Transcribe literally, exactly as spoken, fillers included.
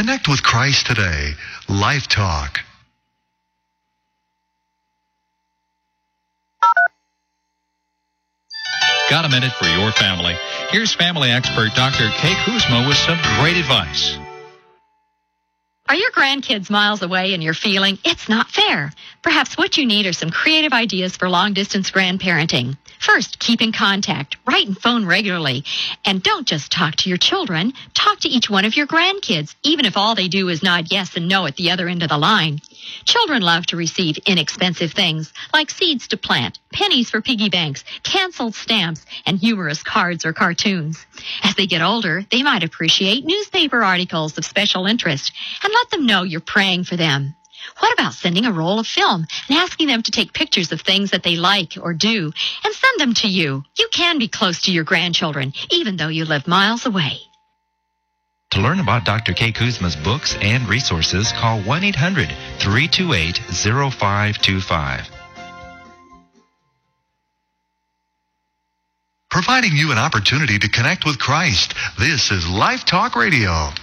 Connect with Christ today. Life Talk. Got a minute for your family? Here's family expert Doctor Kay Kuzma with some great advice. Are your grandkids miles away and you're feeling it's not fair? Perhaps what you need are some creative ideas for long-distance grandparenting. First, keep in contact. Write and phone regularly. And don't just talk to your children. Talk to each one of your grandkids, even if all they do is nod yes and no at the other end of the line. Children love to receive inexpensive things like seeds to plant, pennies for piggy banks, canceled stamps, and humorous cards or cartoons. As they get older, they might appreciate newspaper articles of special interest, and let them know you're praying for them. What about sending a roll of film and asking them to take pictures of things that they like or do and send them to you? You can be close to your grandchildren, even though you live miles away. To learn about Doctor Kay Kuzma's books and resources, call one eight hundred, three two eight, zero five two five. Providing you an opportunity to connect with Christ. This is Life Talk Radio.